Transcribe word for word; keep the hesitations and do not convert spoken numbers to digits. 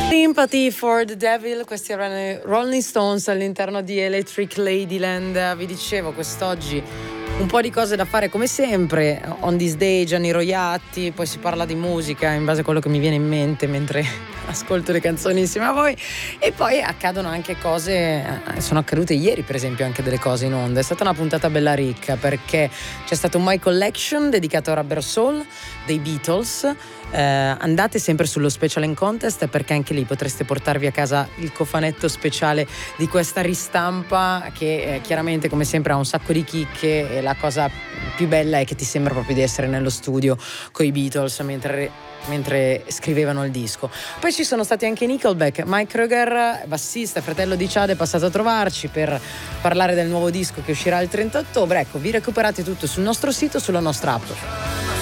Sympathy for the Devil, questi erano i Rolling Stones all'interno di Electric Ladyland. Vi dicevo quest'oggi un po' di cose da fare come sempre, On This Day, Gianni Roiatti, poi si parla di musica in base a quello che mi viene in mente mentre ascolto le canzoni insieme a voi, e poi accadono anche cose, sono accadute ieri per esempio anche delle cose in onda. È stata una puntata bella ricca perché c'è stato un My Collection dedicato a Rubber Soul dei Beatles. Eh, andate sempre sullo Special and Contest perché anche lì potreste portarvi a casa il cofanetto speciale di questa ristampa che eh, chiaramente come sempre ha un sacco di chicche, e la cosa più bella è che ti sembra proprio di essere nello studio con i Beatles mentre, mentre scrivevano il disco. Poi ci sono stati anche Nickelback. Mike Kröger, bassista, fratello di Chad, è passato a trovarci per parlare del nuovo disco che uscirà il trenta ottobre. Ecco, vi recuperate tutto sul nostro sito, sulla nostra app.